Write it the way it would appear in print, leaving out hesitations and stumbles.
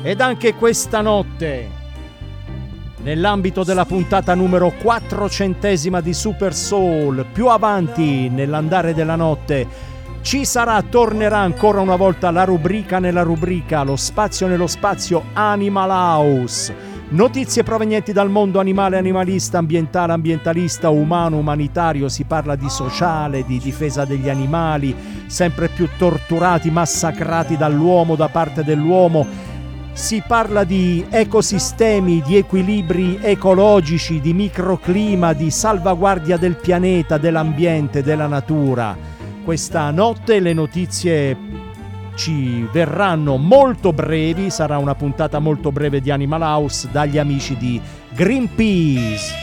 Ed anche questa notte, nell'ambito della puntata numero 400 di Super Soul, più avanti nell'andare della notte, tornerà ancora una volta la rubrica nella rubrica, lo spazio nello spazio Animal House. Notizie provenienti dal mondo animale, animalista, ambientale, ambientalista, umano, umanitario. Si parla di sociale, di difesa degli animali, sempre più torturati, massacrati dall'uomo, da parte dell'uomo. Si parla di ecosistemi, di equilibri ecologici, di microclima, di salvaguardia del pianeta, dell'ambiente, della natura. Questa notte le notizie ci verranno molto brevi, sarà una puntata molto breve di Animal House dagli amici di Greenpeace.